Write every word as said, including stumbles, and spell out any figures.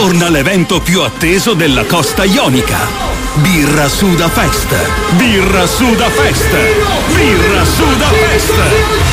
torna l'evento più atteso della costa ionica. Birra Suda Fest. Birra Suda Fest. Birra Suda Fest.